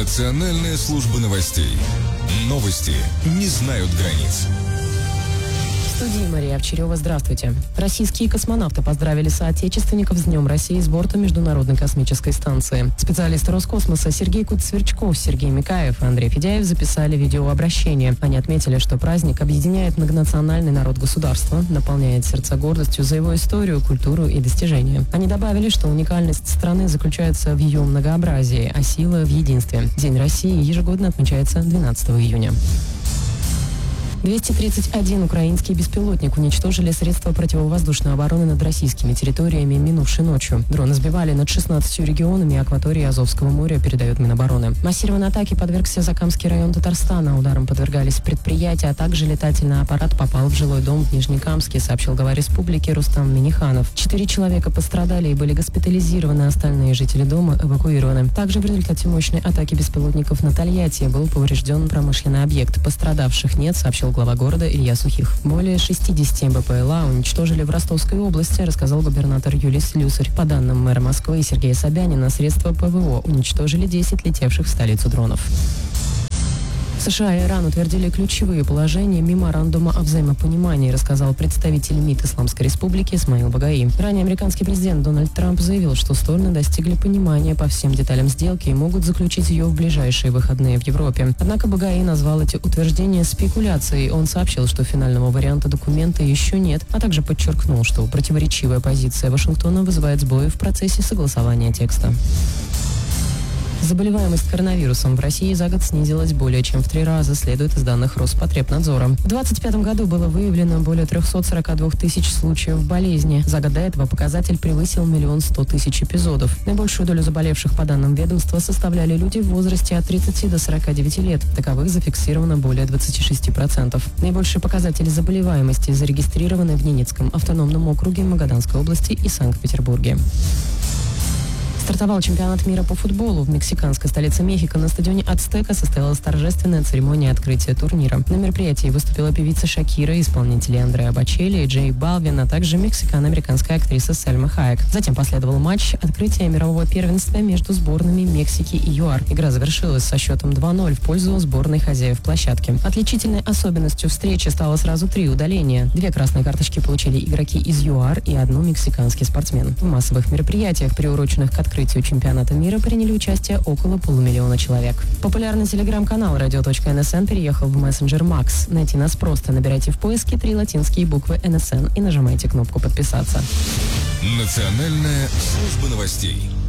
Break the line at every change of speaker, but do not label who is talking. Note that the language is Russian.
Национальная служба новостей. Новости не знают границ.
В студии Мария Овчарева. Здравствуйте. Российские космонавты поздравили соотечественников с Днем России с борта Международной космической станции. Специалисты Роскосмоса Сергей Куцверчков, Сергей Микаев и Андрей Федяев записали видеообращение. Они отметили, что праздник объединяет многонациональный народ государства, наполняет сердца гордостью за его историю, культуру и достижения. Они добавили, что уникальность страны заключается в ее многообразии, а сила в единстве. День России ежегодно отмечается 12 июня. 231 украинский беспилотник уничтожили средства противовоздушной обороны над российскими территориями минувшей ночью. Дроны сбивали над 16 регионами акватории Азовского моря, передает Минобороны. Массированной атаке подвергся Закамский район Татарстана. Ударом подвергались предприятия, а также летательный аппарат попал в жилой дом в Нижнекамске, сообщил глава республики Рустам Миниханов. 4 человека пострадали и были госпитализированы, остальные жители дома эвакуированы. Также в результате мощной атаки беспилотников на Тольятти был поврежден промышленный объект. Пострадавших нет, сообщил глава города Илья Сухих. Более 60 БПЛА уничтожили в Ростовской области, рассказал губернатор Юлий Слюсарь. По данным мэра Москвы Сергея Собянина, средства ПВО уничтожили 10 летевших в столицу дронов. США и Иран утвердили ключевые положения меморандума о взаимопонимании, рассказал представитель МИД Исламской Республики Исмаил Багаи. Ранее американский президент Дональд Трамп заявил, что стороны достигли понимания по всем деталям сделки и могут заключить ее в ближайшие выходные в Европе. Однако Багаи назвал эти утверждения спекуляцией. Он сообщил, что финального варианта документа еще нет, а также подчеркнул, что противоречивая позиция Вашингтона вызывает сбои в процессе согласования текста. Заболеваемость коронавирусом в России за год снизилась более чем в 3 раза, следует из данных Роспотребнадзора. В 2025 году было выявлено более 342 тысяч случаев болезни. За год до этого показатель превысил 1 100 000 эпизодов. Наибольшую долю заболевших, по данным ведомства, составляли люди в возрасте от 30 до 49 лет. Таковых зафиксировано более 26%. Наибольшие показатели заболеваемости зарегистрированы в Ненецком автономном округе, Магаданской области и Санкт-Петербурге. Стартовал чемпионат мира по футболу. В мексиканской столице Мехико на стадионе «Ацтека» состоялась торжественная церемония открытия турнира. На мероприятии выступила певица Шакира, исполнители Андреа Бочелли и Джей Балвин, а также мексикано-американская актриса Сальма Хайек. Затем последовал матч открытия мирового первенства между сборными Мексики и ЮАР. Игра завершилась со счетом 2-0 в пользу сборной хозяев площадки. Отличительной особенностью встречи стало сразу 3 удаления. 2 красные карточки получили игроки из ЮАР и 1 мексиканский спортсмен. В массовых мероприятиях, приуроченных к открытию чемпионата мира, приняли участие около 500 000 человек. Популярный телеграм-канал radio.nsn переехал в мессенджер Макс. Найти нас просто. Набирайте в поиске 3 латинские буквы НСН и нажимайте кнопку «Подписаться».
Национальная служба новостей.